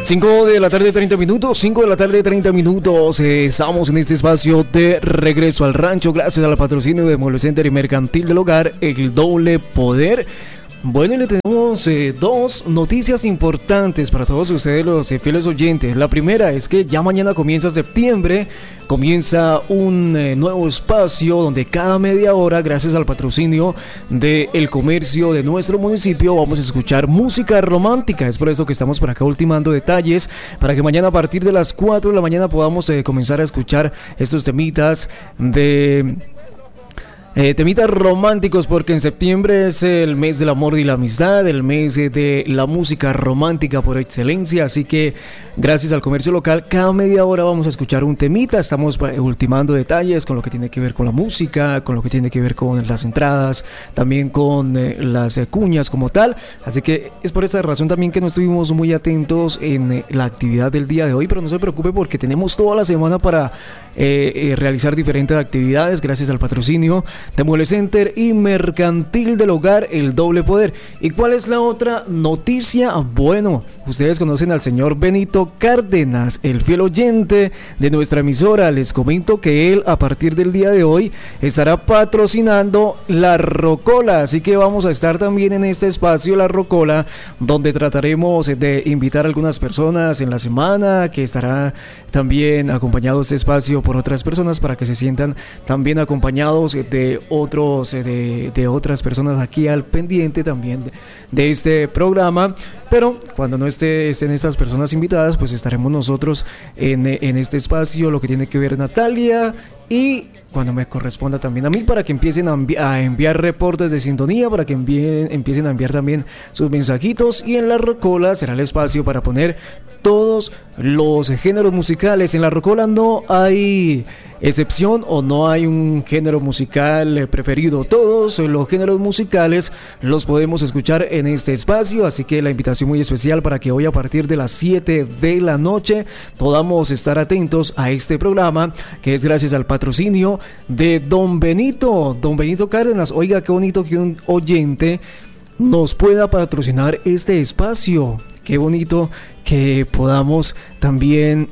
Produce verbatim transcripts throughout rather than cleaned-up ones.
cinco de la tarde, treinta minutos, cinco de la tarde, treinta minutos, eh, estamos en este espacio de regreso al rancho, gracias al patrocinio de Mueble Center y Mercantil del Hogar, el doble poder. Bueno, y le tenemos eh, dos noticias importantes para todos ustedes, los eh, fieles oyentes. La primera es que ya mañana comienza septiembre, comienza un eh, nuevo espacio donde cada media hora, gracias al patrocinio del comercio de nuestro municipio, vamos a escuchar música romántica. Es por eso que estamos por acá ultimando detalles, para que mañana a partir de las cuatro de la mañana podamos eh, comenzar a escuchar estos temitas de... Eh, temitas románticos, porque en septiembre es el mes del amor y la amistad, el mes de la música romántica por excelencia, así que gracias al comercio local cada media hora vamos a escuchar un temita. Estamos ultimando detalles con lo que tiene que ver con la música, con lo que tiene que ver con las entradas, también con eh, las eh, cuñas como tal, así que es por esa razón también que no estuvimos muy atentos en eh, la actividad del día de hoy, pero no se preocupe porque tenemos toda la semana para eh, eh, realizar diferentes actividades gracias al patrocinio de Mueble Center y Mercantil del Hogar, el doble poder. ¿Y cuál es la otra noticia? Bueno, ustedes conocen al señor Benito Cárdenas, el fiel oyente de nuestra emisora. Les comento que él a partir del día de hoy estará patrocinando la Rocola, así que vamos a estar también en este espacio La Rocola, donde trataremos de invitar a algunas personas en la semana, que estará también acompañado este espacio por otras personas para que se sientan también acompañados de otros de, de otras personas aquí al pendiente también de, de este programa. Pero cuando no esté, estén estas personas invitadas, pues estaremos nosotros en, en este espacio, lo que tiene que ver Natalia, y cuando me corresponda también a mí, para que empiecen a, envi- a enviar reportes de sintonía, para que envíen, empiecen a enviar también sus mensajitos, y en la Rocola será el espacio para poner todos los géneros musicales. En la Rocola no hay excepción o no hay un género musical preferido, todos los géneros musicales los podemos escuchar en este espacio, así que la invitación muy especial para que hoy a partir de las siete de la noche podamos estar atentos a este programa, que es gracias al patrocinio de Don Benito, Don Benito Cárdenas. Oiga, qué bonito que un oyente nos pueda patrocinar este espacio, qué bonito que podamos también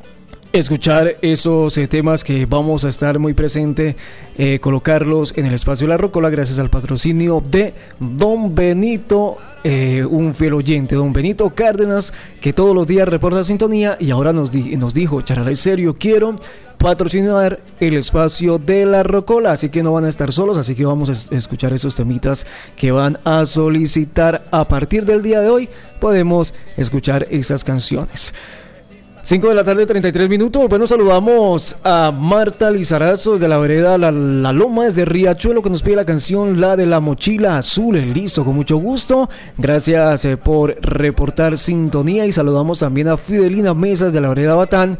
escuchar esos eh, temas que vamos a estar muy presente, eh, colocarlos en el espacio de La Rocola gracias al patrocinio de Don Benito, eh, un fiel oyente, Don Benito Cárdenas, que todos los días reporta sintonía y ahora nos, di- nos dijo, charala en serio, quiero patrocinar el espacio de La Rocola, así que no van a estar solos, así que vamos a es- escuchar esos temitas que van a solicitar a partir del día de hoy. Podemos escuchar esas canciones. cinco de la tarde, treinta y tres minutos. Bueno, saludamos a Marta Lizarazo desde la vereda La, la Loma, desde Riachuelo, que nos pide la canción La de la Mochila Azul. Listo, con mucho gusto. Gracias eh, por reportar sintonía, y saludamos también a Fidelina Mesas de la vereda Batán,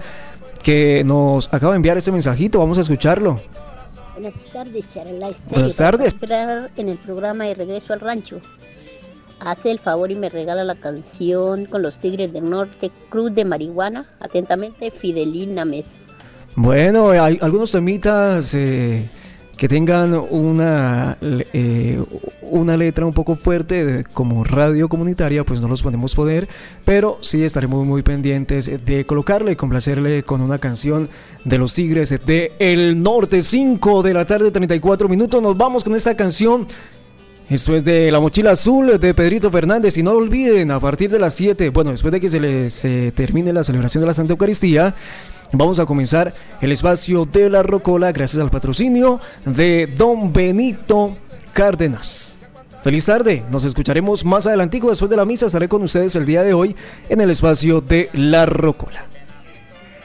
que nos acaba de enviar este mensajito. Vamos a escucharlo. Buenas tardes, Charala Estéreo. Buenas tardes. Entrar en el programa de Regreso al Rancho. Hace el favor y me regala la canción con los Tigres del Norte, Cruz de Marihuana. Atentamente, Fidelina Mesa. Bueno, hay algunos temitas eh, que tengan una eh, una letra un poco fuerte, de, como radio comunitaria, pues no los podemos poner, pero sí estaremos muy pendientes de colocarle y complacerle con una canción de los Tigres de el Norte. Cinco de la tarde, treinta y cuatro minutos. Nos vamos con esta canción. Esto es de La Mochila Azul de Pedrito Fernández, y no lo olviden, a partir de las siete, bueno, después de que se les se termine la celebración de la Santa Eucaristía, vamos a comenzar el espacio de La Rocola gracias al patrocinio de Don Benito Cárdenas. Feliz tarde, nos escucharemos más adelantico después de la misa. Estaré con ustedes el día de hoy en el espacio de La Rocola.